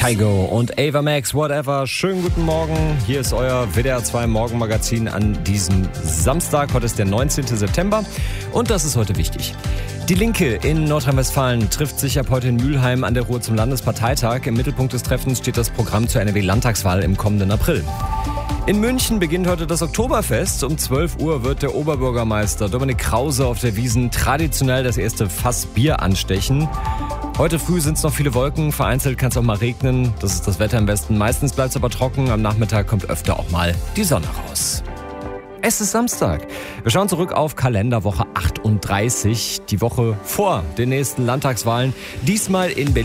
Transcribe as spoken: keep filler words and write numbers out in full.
Kygo und Ava Max, whatever. Schönen guten Morgen. Hier ist euer W D R zwei Morgenmagazin an diesem Samstag. Heute ist der neunzehnten September und das ist heute wichtig. Die Linke in Nordrhein-Westfalen trifft sich ab heute in Mülheim an der Ruhr zum Landesparteitag. Im Mittelpunkt des Treffens steht das Programm zur N R W-Landtagswahl im kommenden April. In München beginnt heute das Oktoberfest. Um zwölf Uhr wird der Oberbürgermeister Dominik Krause auf der Wiesn traditionell das erste Fass Bier anstechen. Heute früh sind es noch viele Wolken, vereinzelt kann es auch mal regnen. Das ist das Wetter im Westen. Meistens bleibt es aber trocken. Am Nachmittag kommt öfter auch mal die Sonne raus. Es ist Samstag. Wir schauen zurück auf Kalenderwoche achtunddreißig, die Woche vor den nächsten Landtagswahlen. Diesmal in Berlin.